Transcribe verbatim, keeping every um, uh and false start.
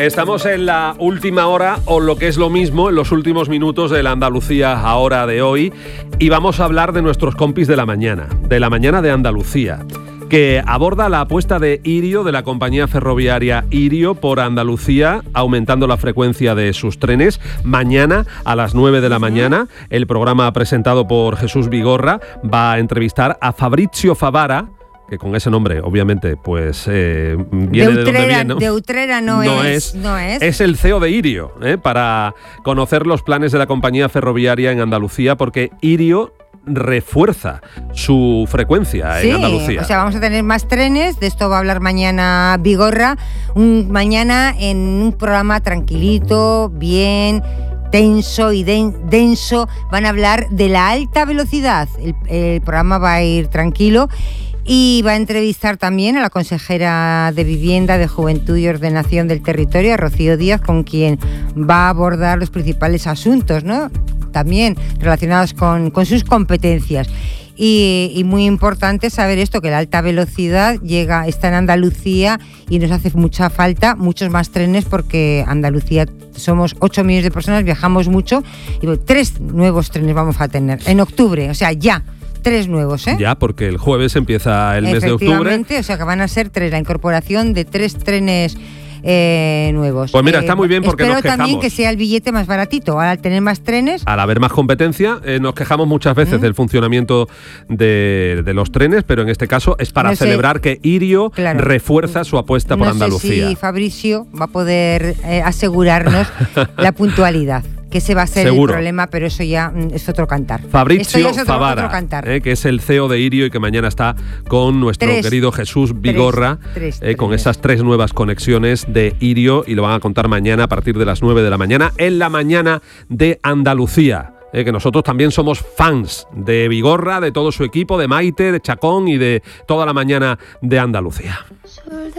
Estamos en la última hora, o lo que es lo mismo, en los últimos minutos de la Andalucía Ahora de hoy, y vamos a hablar de nuestros compis de la mañana, de la mañana de Andalucía, que aborda la apuesta de Irio, de la compañía ferroviaria Irio, por Andalucía, aumentando la frecuencia de sus trenes. Mañana, a las nueve de la mañana, el programa presentado por Jesús Vigorra va a entrevistar a Fabrizio Favara, que con ese nombre, obviamente, pues eh, viene de, Utrera, de donde viene, ¿no? De Utrera no, no es, es. No es. Es el C E O de Irio, ¿eh? Para conocer los planes de la compañía ferroviaria en Andalucía, porque Irio refuerza su frecuencia sí, en Andalucía. O sea, vamos a tener más trenes, de esto va a hablar mañana Vigorra, un, mañana en un programa tranquilito, bien tenso y den, denso, van a hablar de la alta velocidad, el, el programa va a ir tranquilo. Y va a entrevistar también a la consejera de Vivienda, de Juventud y Ordenación del Territorio, a Rocío Díaz, con quien va a abordar los principales asuntos, ¿no? También relacionados con, con sus competencias. Y, y muy importante saber esto, que la alta velocidad llega, está en Andalucía y nos hace mucha falta muchos más trenes, porque Andalucía somos ocho millones de personas, viajamos mucho, y tres nuevos trenes vamos a tener en octubre, o sea, ya. Tres nuevos, ¿eh? Ya, porque el jueves empieza el mes de octubre. Efectivamente, o sea que van a ser tres, la incorporación de tres trenes eh, nuevos. Pues mira, eh, está muy bien, porque nos quejamos. Espero también que sea el billete más baratito. Al tener más trenes... Al haber más competencia, eh, nos quejamos muchas veces ¿Mm? del funcionamiento de, de los trenes, pero en este caso es para no sé, celebrar que Irio claro, refuerza su apuesta por no Andalucía. No sé si Fabricio va a poder eh, asegurarnos la puntualidad, que ese va a ser Seguro. el problema, pero eso ya es otro cantar. Fabrizio es otro, Favara, otro cantar. Eh, que es el C E O de Irio y que mañana está con nuestro tres, querido Jesús Vigorra, tres, tres, eh, con tres. esas tres nuevas conexiones de Irio, y lo van a contar mañana a partir de las nueve de la mañana, en la mañana de Andalucía. Eh, que nosotros también somos fans de Vigorra, de todo su equipo, de Maite, de Chacón y de toda la mañana de Andalucía.